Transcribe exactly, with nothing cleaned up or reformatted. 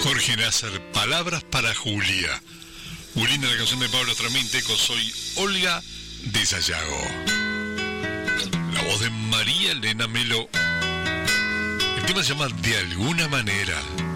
Jorge Nasser, palabras para Julia. Muy linda la canción de Pablo Traminteco, soy Olga de Sayago. La voz de María Elena Melo. El tema se llama De Alguna Manera.